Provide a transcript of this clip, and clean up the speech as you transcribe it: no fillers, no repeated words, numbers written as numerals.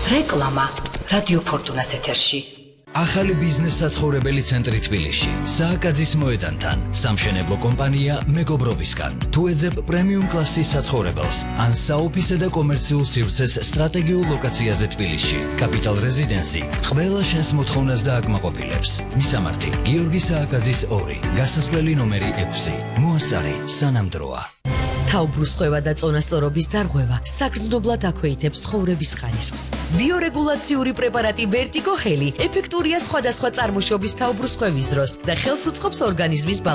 რეკლამა რადიო ფორტუნას ეთერში. ახალი ბიზნეს საცხოვრებელი ცენტრი თბილისში. სააკაძის მოედანთან. სამშენებლო კომპანია მეგობრობისგან. თუ ეძებ პრემიუმ კლასის საცხოვრებელს, ან საოფისე და კომერციულ სივრცეს სტრატეგიულ ლოკაციაზე თბილისში. კაპიტალ რეზიდენსი ყველა შენს მოთხოვნას დააკმაყოფილებს. მისამართი: გიორგი სააკაძის 2, გასასვლელი ნომერი 6. მოასწარი სანამდროა. თავბრუსხვევა და წონასწორობის დარღვევა საგრძნობლად აქვეითებს ცხოვრების ხარისხს. ბიორეგულაციური პრეპარატი Vertigo Heli ეფექტურია სხვადასხვა წარმოშობის თავბრუსხვევის დროს და ხელს უწყობს ორგანიზმის